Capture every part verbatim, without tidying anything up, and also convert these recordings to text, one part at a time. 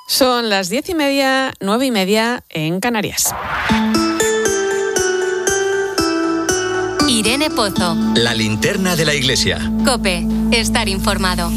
Son las diez y media, nueve y media en Canarias. Irene Pozo. La linterna de la iglesia. COPE. Estar informado.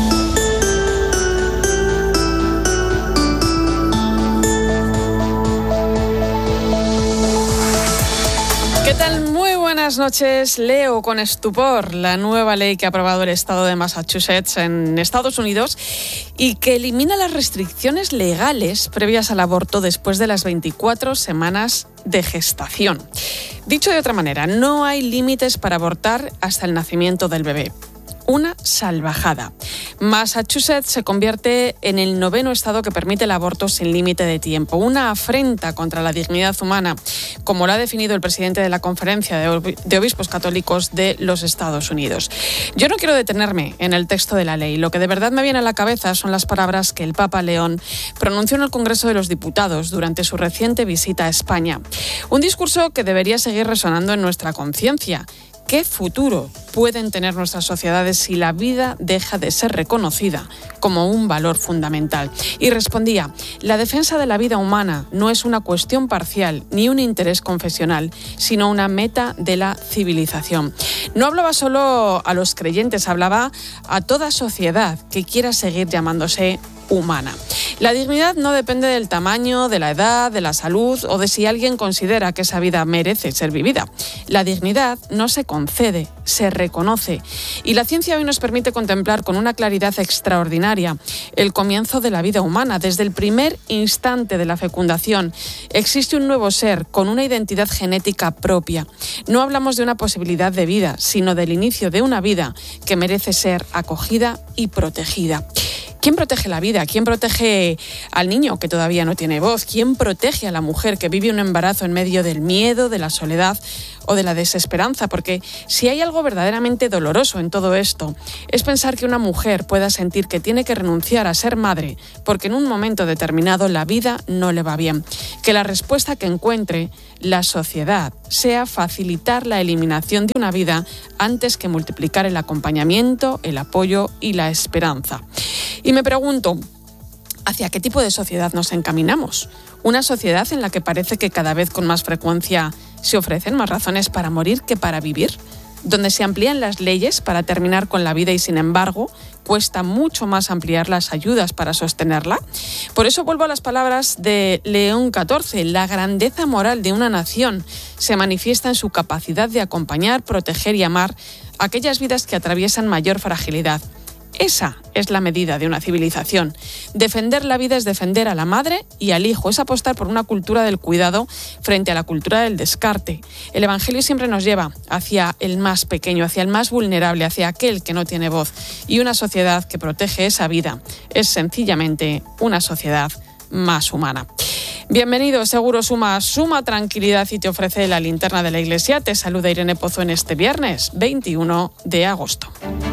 ¿Qué tal? Muy buenas noches. Leo con estupor la nueva ley que ha aprobado el estado de Massachusetts en Estados Unidos y que elimina las restricciones legales previas al aborto después de las veinticuatro semanas de gestación. Dicho de otra manera, no hay límites para abortar hasta el nacimiento del bebé. Una salvajada. Massachusetts se convierte en el noveno estado que permite el aborto sin límite de tiempo. Una afrenta contra la dignidad humana, como lo ha definido el presidente de la Conferencia de Obispos Católicos de los Estados Unidos. Yo no quiero detenerme en el texto de la ley. Lo que de verdad me viene a la cabeza son las palabras que el Papa León pronunció en el Congreso de los Diputados durante su reciente visita a España. Un discurso que debería seguir resonando en nuestra conciencia. ¿Qué futuro pueden tener nuestras sociedades si la vida deja de ser reconocida como un valor fundamental? Y respondía, la defensa de la vida humana no es una cuestión parcial ni un interés confesional, sino una meta de la civilización. No hablaba solo a los creyentes, hablaba a toda sociedad que quiera seguir llamándose humana. La dignidad no depende del tamaño, de la edad, de la salud o de si alguien considera que esa vida merece ser vivida. La dignidad no se concede, se reconoce. Y la ciencia hoy nos permite contemplar con una claridad extraordinaria el comienzo de la vida humana. Desde el primer instante de la fecundación existe un nuevo ser con una identidad genética propia. No hablamos de una posibilidad de vida, sino del inicio de una vida que merece ser acogida y protegida. ¿Quién protege la vida? ¿Quién protege al niño que todavía no tiene voz? ¿Quién protege a la mujer que vive un embarazo en medio del miedo, de la soledad o de la desesperanza? Porque si hay algo verdaderamente doloroso en todo esto, es pensar que una mujer pueda sentir que tiene que renunciar a ser madre porque en un momento determinado la vida no le va bien. Que la respuesta que encuentre la sociedad sea facilitar la eliminación de una vida antes que multiplicar el acompañamiento, el apoyo y la esperanza. Y me pregunto, ¿hacia qué tipo de sociedad nos encaminamos? ¿Una sociedad en la que parece que cada vez con más frecuencia se ofrecen más razones para morir que para vivir? ¿Donde se amplían las leyes para terminar con la vida y, sin embargo, cuesta mucho más ampliar las ayudas para sostenerla? Por eso vuelvo a las palabras de León catorce. La grandeza moral de una nación se manifiesta en su capacidad de acompañar, proteger y amar aquellas vidas que atraviesan mayor fragilidad. Esa es la medida de una civilización. Defender la vida es defender a la madre y al hijo, es apostar por una cultura del cuidado frente a la cultura del descarte. El Evangelio siempre nos lleva hacia el más pequeño, hacia el más vulnerable, hacia aquel que no tiene voz. Y una sociedad que protege esa vida es sencillamente una sociedad más humana. Bienvenido, Seguro Suma, suma tranquilidad y te ofrece la linterna de la iglesia. Te saluda Irene Pozo en este viernes veintiuno de agosto.